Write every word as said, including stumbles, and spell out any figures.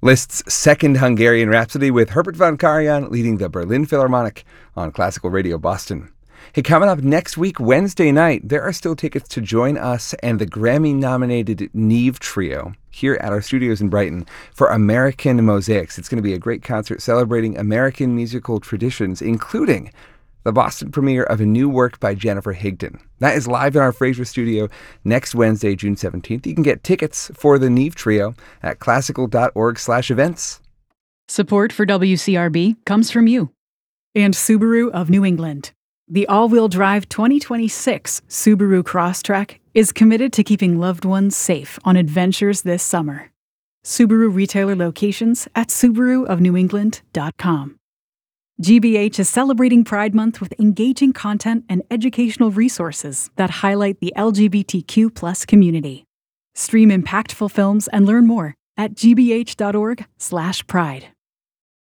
Liszt's Second Hungarian Rhapsody with Herbert von Karajan leading the Berlin Philharmonic on Classical Radio Boston. Hey, coming up next week, Wednesday night, there are still tickets to join us and the Grammy-nominated Neve Trio here at our studios in Brighton for American Mosaics. It's going to be a great concert celebrating American musical traditions, including the Boston premiere of a new work by Jennifer Higdon. That is live in our Fraser studio next Wednesday, June seventeenth. You can get tickets for the Neve Trio at classical.org slash events. Support for W C R B comes from you and Subaru of New England. The all-wheel drive twenty twenty-six Subaru Crosstrek is committed to keeping loved ones safe on adventures this summer. Subaru retailer locations at subaru of new england dot com. G B H is celebrating Pride Month with engaging content and educational resources that highlight the L G B T Q plus community. Stream impactful films and learn more at g b h dot org slash pride.